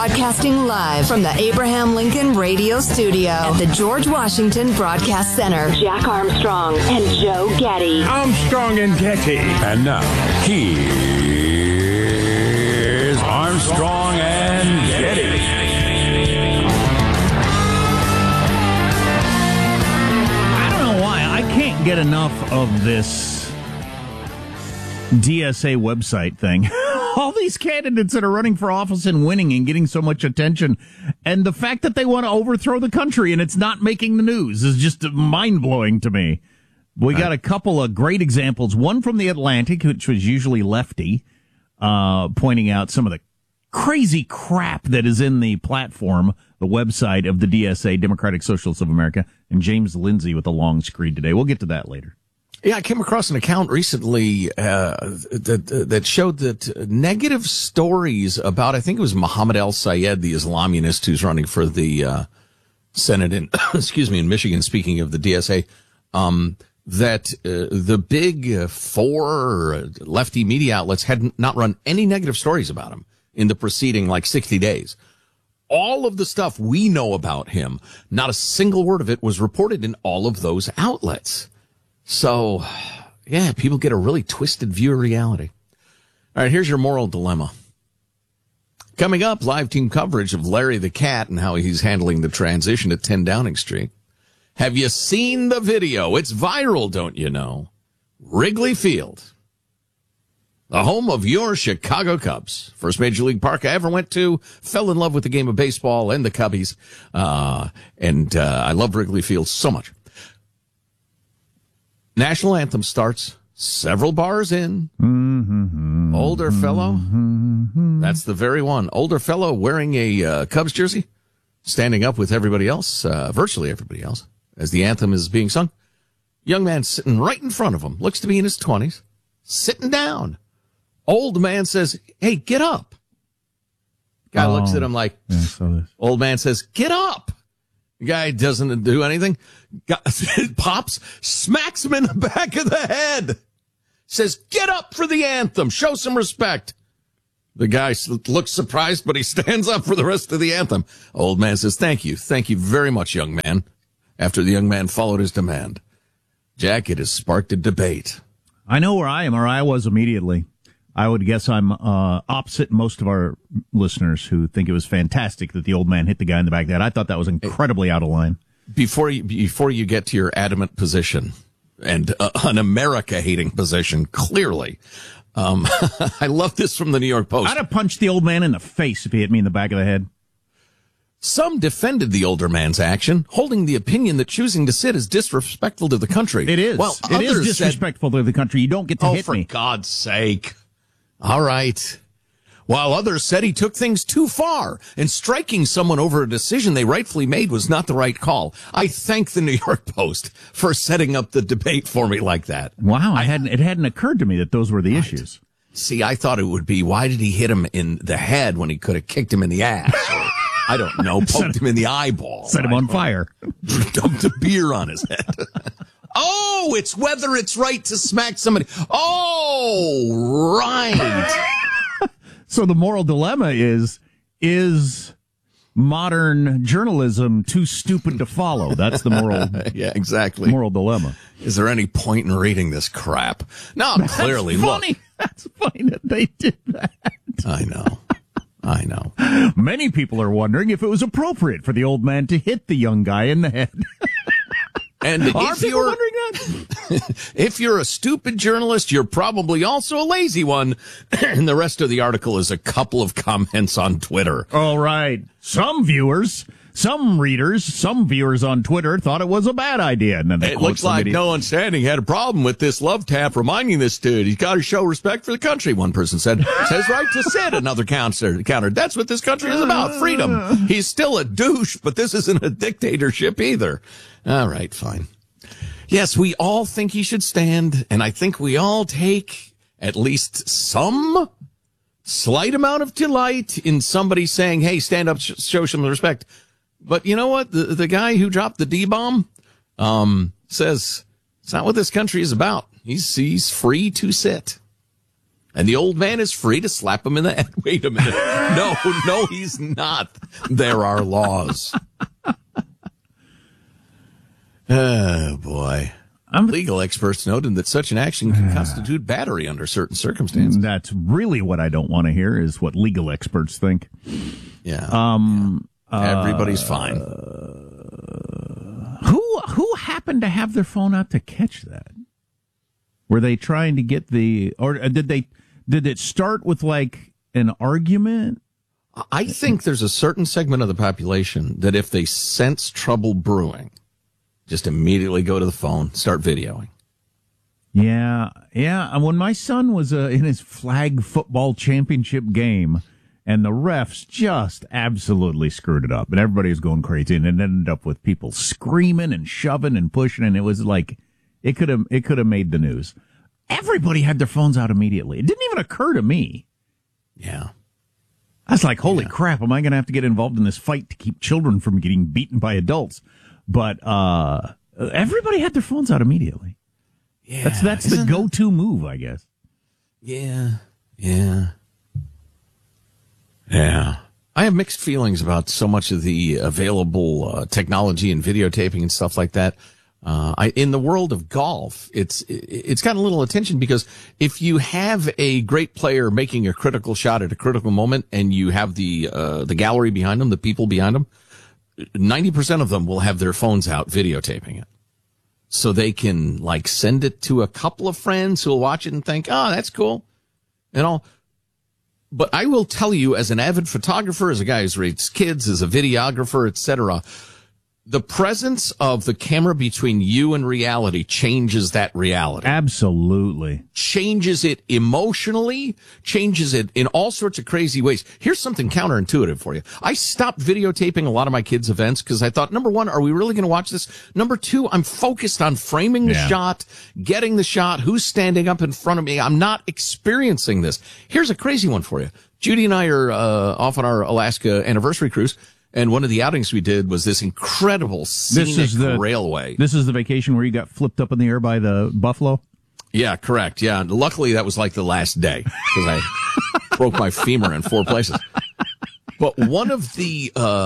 Broadcasting live from the Abraham Lincoln Radio Studio at the George Washington Broadcast Center. Jack Armstrong and Joe Getty. Armstrong and Getty. And now, here's Armstrong and Getty. I don't know why. I can't get enough of this DSA website thing. All these candidates that are running for office and winning and getting so much attention, and the fact that they want to overthrow the country and it's not making the news is just mind-blowing to me. We got a couple of great examples. One from The Atlantic, which was usually lefty, pointing out some of the crazy crap that is in the platform, the website of the DSA, Democratic Socialists of America, and James Lindsay with a long screen today. We'll get to that later. Yeah, I came across an account recently that showed that negative stories about, I think it was Mohammed El-Sayed, the Islamist who's running for the Senate in, in Michigan, speaking of the DSA, that the big four lefty media outlets had not run any negative stories about him in the preceding, 60 days. All of the stuff we know about him, not a single word of it was reported in all of those outlets. So, yeah, people get a really twisted view of reality. All right, here's your moral dilemma. Coming up, live team coverage of Larry the Cat and how he's handling the transition at 10 Downing Street. Have you seen the video? It's viral, don't you know? Wrigley Field, the home of your Chicago Cubs. First major league park I ever went to. Fell in love with the game of baseball and the Cubbies. And I love Wrigley Field so much. National anthem starts several bars in. Older fellow. That's the very one. Older fellow wearing a Cubs jersey, standing up with everybody else, virtually everybody else, as the anthem is being sung. Young man sitting right in front of him, looks to be in his 20s, sitting down. Old man says, "Hey, get up." Guy looks at him like, old man says, "Get up." The guy doesn't do anything. Pops, smacks him in the back of the head. Says, "Get up for the anthem. Show some respect." The guy looks surprised, but he stands up for the rest of the anthem. Old man says, "Thank you. Thank you very much, young man." After the young man followed his demand. Jack, it has sparked a debate. I know where I am, or I was immediately. I would guess I'm opposite most of our listeners who think it was fantastic that the old man hit the guy in the back of the head. I thought that was incredibly out of line. Before you get to your adamant position and an America-hating position, clearly, I love this from the New York Post. I'd have punched the old man in the face if he hit me in the back of the head. Some defended the older man's action, holding the opinion that choosing to sit is disrespectful to the country. It is. Well, it is disrespectful to the country. You don't get to hit me. Oh, for God's sake. All right. While others said he took things too far and striking someone over a decision they rightfully made was not the right call. I thank the New York Post for setting up the debate for me like that. Wow, it hadn't occurred to me that those were the issues. See, I thought it would be, why did he hit him in the head when he could have kicked him in the ass? Or, I don't know, poked him in the eyeball. Set him on fire. Dumped a beer on his head. Oh, it's whether it's right to smack somebody. Oh, right. So the moral dilemma is modern journalism too stupid to follow? That's the moral. Yeah, exactly. Moral dilemma. Is there any point in reading this crap? No, clearly. That's funny. That's funny that they did that. I know. Many people are wondering if it was appropriate for the old man to hit the young guy in the head. And if you're a stupid journalist, you're probably also a lazy one. And the rest of the article is a couple of comments on Twitter. All right. Some viewers on Twitter thought it was a bad idea. And then it looks like no one standing had a problem with this love tap reminding this dude he's got to show respect for the country. One person said, says right to sit. Another countered. That's what this country is about. Freedom. He's still a douche, but this isn't a dictatorship either. All right, fine. Yes, we all think he should stand, and I think we all take at least some slight amount of delight in somebody saying, hey, stand up, show some respect. But you know what? The guy who dropped the D-bomb says it's not what this country is about. He's free to sit. And the old man is free to slap him in the head. Wait a minute. No, he's not. There are laws. Oh, boy. Legal experts noted that such an action can constitute battery under certain circumstances. That's really what I don't want to hear, is what legal experts think. Yeah. Everybody's fine. Who happened to have their phone out to catch that? Were they trying to get or did it start with like an argument? I think there's a certain segment of the population that if they sense trouble brewing, just immediately go to the phone, start videoing. Yeah. When my son was in his flag football championship game, and the refs just absolutely screwed it up, and everybody was going crazy, and it ended up with people screaming and shoving and pushing, and it was like it could have made the news. Everybody had their phones out immediately. It didn't even occur to me. Yeah. I was like, holy crap, am I going to have to get involved in this fight to keep children from getting beaten by adults? But everybody had their phones out immediately. Yeah. That's the go-to move, I guess. Yeah. I have mixed feelings about so much of the available technology and videotaping and stuff like that. In the world of golf, it's gotten a little attention because if you have a great player making a critical shot at a critical moment and you have the gallery behind them, the people behind them, 90% of them will have their phones out videotaping it. So they can like send it to a couple of friends who'll watch it and think, oh, that's cool. And all. But I will tell you, as an avid photographer, as a guy who's raised kids, as a videographer, etc., the presence of the camera between you and reality changes that reality. Absolutely. Changes it emotionally, changes it in all sorts of crazy ways. Here's something counterintuitive for you. I stopped videotaping a lot of my kids' events because I thought, number one, are we really going to watch this? Number two, I'm focused on framing the shot, getting the shot, who's standing up in front of me. I'm not experiencing this. Here's a crazy one for you. Judy and I are off on our Alaska anniversary cruise. And one of the outings we did was this incredible scenic railway. This is the vacation where you got flipped up in the air by the buffalo? Yeah, correct. Yeah. Luckily, that was like the last day because I broke my femur in 4 places. But one of the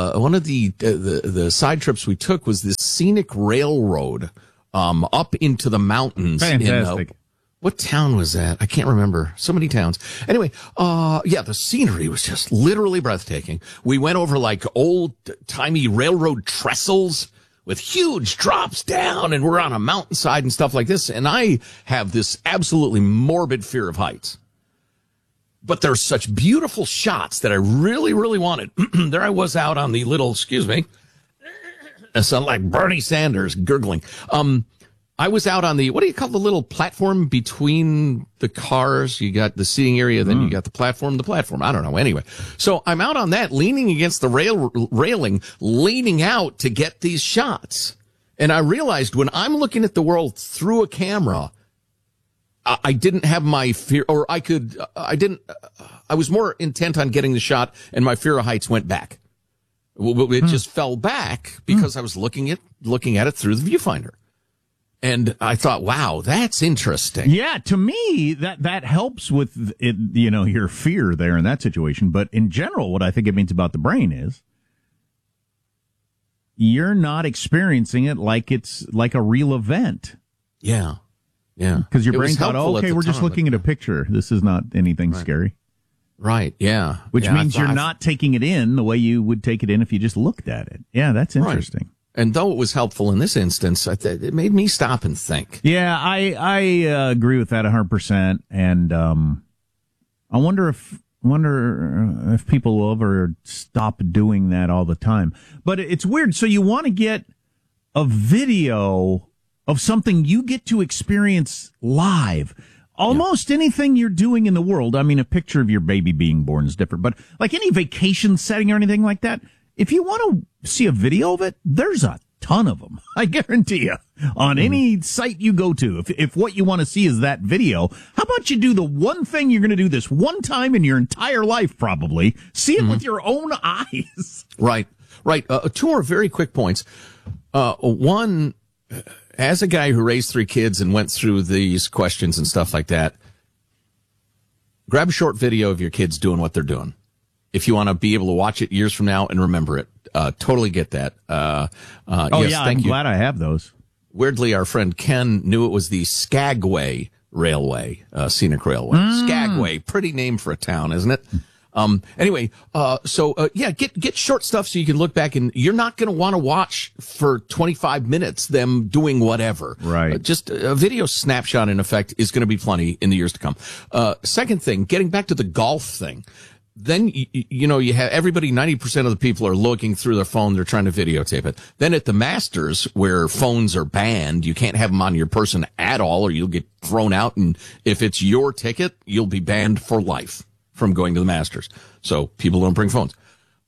side trips we took was this scenic railroad up into the mountains. Fantastic. What town was that? I can't remember. So many towns. Anyway, the scenery was just literally breathtaking. We went over like old-timey railroad trestles with huge drops down, and we're on a mountainside and stuff like this. And I have this absolutely morbid fear of heights. But there's such beautiful shots that I really, really wanted. There I was out on the little, I sound like Bernie Sanders gurgling. I was out on the, what do you call the little platform between the cars? You got the seating area, then you got the platform. I don't know. Anyway, so I'm out on that, leaning against the railing, leaning out to get these shots. And I realized when I'm looking at the world through a camera, I didn't have my fear, or I was more intent on getting the shot, and my fear of heights went back. It just fell back because I was looking at it through the viewfinder. And I thought, wow, that's interesting. Yeah, to me, that helps with it, your fear there in that situation. But in general, what I think it means about the brain is you're not experiencing it like it's like a real event. Yeah. Yeah. Because your brain thought, okay, we're just looking at a picture. This is not anything scary. Right. Yeah. Which means you're not taking it in the way you would take it in if you just looked at it. Yeah, that's interesting. Right. And though it was helpful in this instance, it made me stop and think. Yeah, I agree with that 100%. And I wonder if people will ever stop doing that all the time. But it's weird. So you want to get a video of something you get to experience live. Almost anything you're doing in the world. I mean, a picture of your baby being born is different. But like any vacation setting or anything like that, if you want to see a video of it, there's a ton of them. I guarantee you. On any site you go to, if what you want to see is that video, how about you do the one thing you're going to do this one time in your entire life, probably. See it with your own eyes. Right. Two more very quick points. One, as a guy who raised 3 kids and went through these questions and stuff like that, grab a short video of your kids doing what they're doing. If you want to be able to watch it years from now and remember it. Totally get that. Yes, I'm glad I have those. Weirdly, our friend Ken knew it was the Skagway Railway, scenic railway. Skagway, pretty name for a town, isn't it? Anyway, get short stuff so you can look back, and you're not going to want to watch for 25 minutes them doing whatever. Right. Just a video snapshot, in effect, is going to be plenty in the years to come. Second thing, getting back to the golf thing. Then, you have everybody, 90% of the people are looking through their phone. They're trying to videotape it. Then at the Masters, where phones are banned, you can't have them on your person at all, or you'll get thrown out. And if it's your ticket, you'll be banned for life from going to the Masters. So people don't bring phones.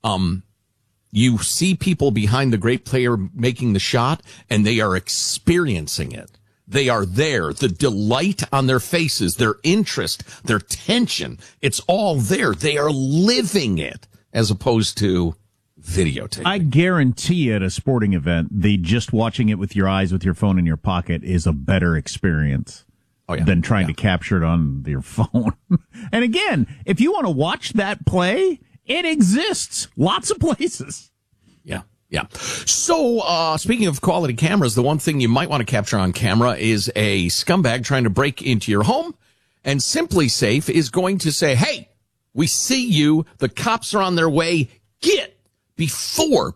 You see people behind the great player making the shot, and they are experiencing it. They are there. The delight on their faces, their interest, their tension, it's all there. They are living it as opposed to videotaping. I guarantee you at a sporting event, just watching it with your eyes, with your phone in your pocket is a better experience than trying to capture it on your phone. And again, if you want to watch that play, it exists. Lots of places. Yeah. So, speaking of quality cameras, the one thing you might want to capture on camera is a scumbag trying to break into your home. And Simply Safe is going to say, hey, we see you. The cops are on their way. Get before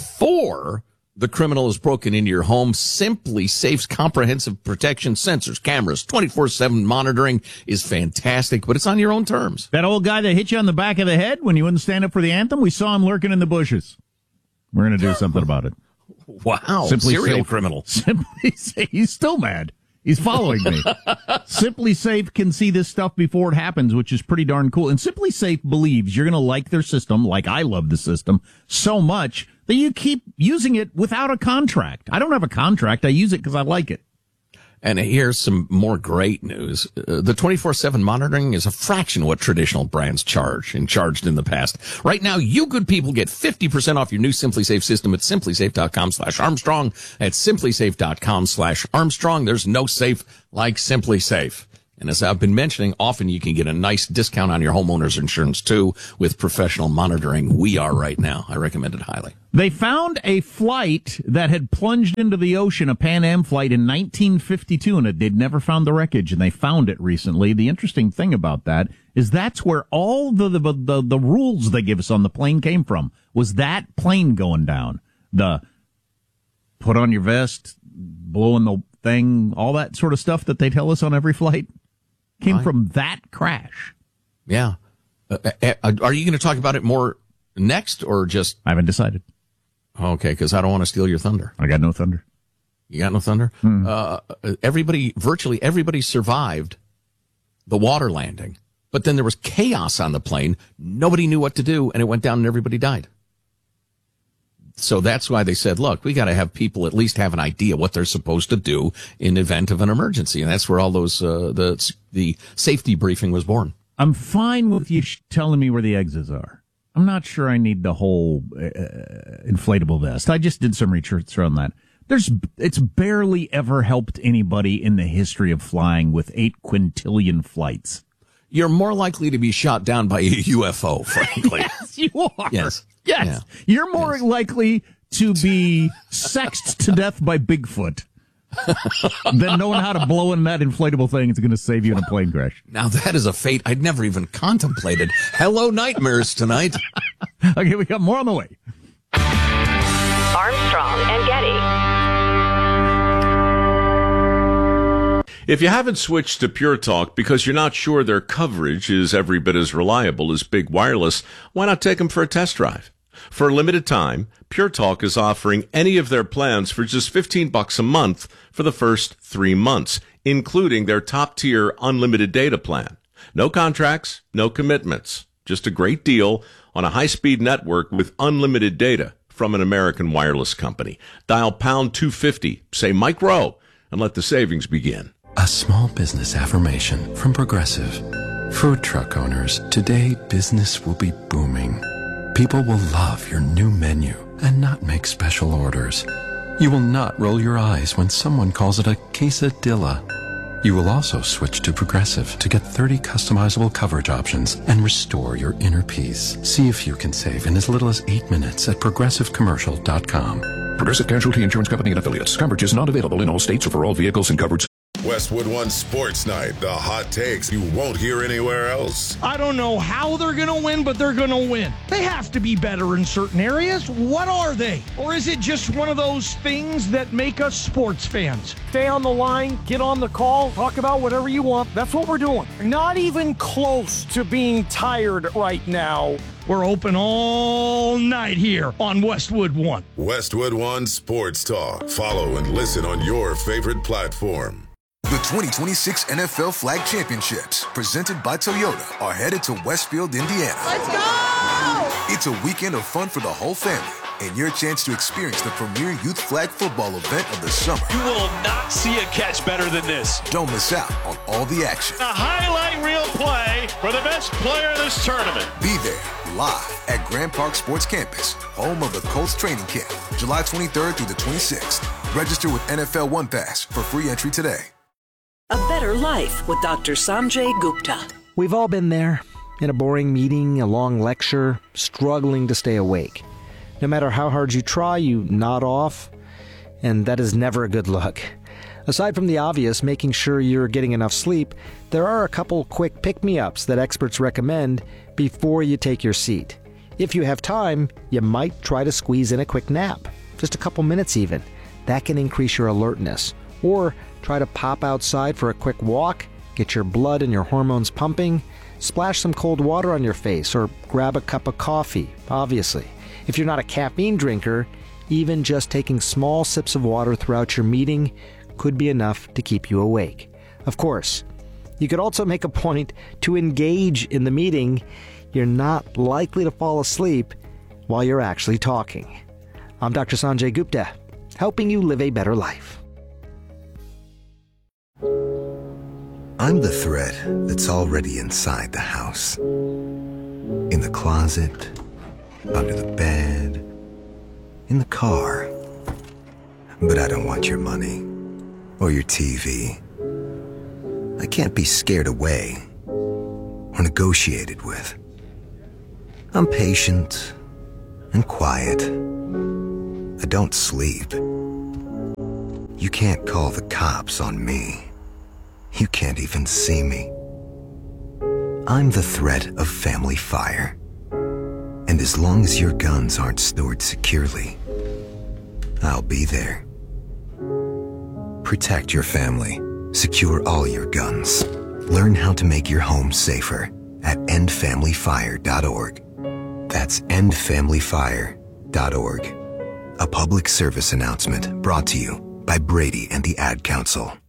the criminal is broken into your home. Simply Safe's comprehensive protection, sensors, cameras, 24/7 monitoring is fantastic, but it's on your own terms. That old guy that hit you on the back of the head when you wouldn't stand up for the anthem, we saw him lurking in the bushes. We're going to do something about it. Wow. Simply Serial Safe criminal. Simply Safe. He's still mad. He's following me. Simply Safe can see this stuff before it happens, which is pretty darn cool. And Simply Safe believes you're going to like their system, like I love the system, so much that you keep using it without a contract. I don't have a contract. I use it because I like it. And here's some more great news. The 24/7 monitoring is a fraction of what traditional brands charged in the past. Right now, you good people get 50% off your new Simply Safe system at simplysafe.com/Armstrong. At simplysafe.com/Armstrong. There's no safe like Simply Safe. And as I've been mentioning, often you can get a nice discount on your homeowner's insurance, too, with professional monitoring. We are right now. I recommend it highly. They found a flight that had plunged into the ocean, a Pan Am flight in 1952, and they'd never found the wreckage, and they found it recently. The interesting thing about that is that's where all the rules they give us on the plane came from, was that plane going down. The put on your vest, blowing the thing, all that sort of stuff that they tell us on every flight came from that crash. Yeah. Are you going to talk about it more next or just... I haven't decided. Okay, because I don't want to steal your thunder. I got no thunder. You got no thunder? Virtually everybody survived the water landing. But then there was chaos on the plane. Nobody knew what to do, and it went down and everybody died. So that's why they said, look, we got to have people at least have an idea what they're supposed to do in event of an emergency. And that's where all those, the safety briefing was born. I'm fine with you telling me where the exits are. I'm not sure I need the whole inflatable vest. I just did some research on that. It's barely ever helped anybody in the history of flying with 8 quintillion flights. You're more likely to be shot down by a UFO, frankly. Yes, you are. Yes. Yes. Yeah. You're more likely to be sexed to death by Bigfoot than knowing how to blow in that inflatable thing. It's going to save you in a plane crash. Now that is a fate I'd never even contemplated. Hello, nightmares tonight. Okay, we got more on the way. Armstrong and Getty. If you haven't switched to Pure Talk because you're not sure their coverage is every bit as reliable as Big Wireless, why not take them for a test drive? For a limited time, Pure Talk is offering any of their plans for just $15 a month for the first 3 months, including their top-tier unlimited data plan. No contracts, no commitments. Just a great deal on a high-speed network with unlimited data from an American wireless company. Dial pound 250, say Mike Rowe, and let the savings begin. A small business affirmation from Progressive. Food truck owners, today business will be booming. People will love your new menu and not make special orders. You will not roll your eyes when someone calls it a quesadilla. You will also switch to Progressive to get 30 customizable coverage options and restore your inner peace. See if you can save in as little as 8 minutes at progressivecommercial.com. Progressive Casualty Insurance Company and Affiliates. Coverage is not available in all states or for all vehicles and coverage. Westwood One Sports Night. The hot takes you won't hear anywhere else. I don't know how they're going to win, but they're going to win. They have to be better in certain areas. What are they? Or is it just one of those things that make us sports fans? Stay on the line, get on the call, talk about whatever you want. That's what we're doing. Not even close to being tired right now. We're open all night here on Westwood One. Westwood One Sports Talk. Follow and listen on your favorite platform. The 2026 NFL Flag Championships, presented by Toyota, are headed to Westfield, Indiana. Let's go! It's a weekend of fun for the whole family and your chance to experience the premier youth flag football event of the summer. You will not see a catch better than this. Don't miss out on all the action. A highlight reel play for the best player in this tournament. Be there live at Grand Park Sports Campus, home of the Colts training camp, July 23rd through the 26th. Register with NFL One Pass for free entry today. A Better Life with Dr. Sanjay Gupta. We've all been there, in a boring meeting, a long lecture, struggling to stay awake. No matter how hard you try, you nod off, and that is never a good look. Aside from the obvious, making sure you're getting enough sleep, there are a couple quick pick-me-ups that experts recommend before you take your seat. If you have time, you might try to squeeze in a quick nap, just a couple minutes even. That can increase your alertness. Or try to pop outside for a quick walk, get your blood and your hormones pumping, splash some cold water on your face, or grab a cup of coffee, obviously. If you're not a caffeine drinker, even just taking small sips of water throughout your meeting could be enough to keep you awake. Of course, you could also make a point to engage in the meeting. You're not likely to fall asleep while you're actually talking. I'm Dr. Sanjay Gupta, helping you live a better life. I'm the thread that's already inside the house. In the closet, under the bed, in the car. But I don't want your money or your TV. I can't be scared away or negotiated with. I'm patient and quiet. I don't sleep. You can't call the cops on me. You can't even see me. I'm the threat of family fire. And as long as your guns aren't stored securely, I'll be there. Protect your family. Secure all your guns. Learn how to make your home safer at endfamilyfire.org. That's endfamilyfire.org. A public service announcement brought to you by Brady and the Ad Council.